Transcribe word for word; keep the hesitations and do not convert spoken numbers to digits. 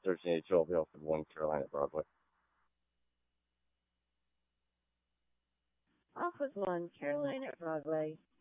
thirteen eighty-two, I'll be off at one Carolina Broadway. Off with one Carolina Broadway.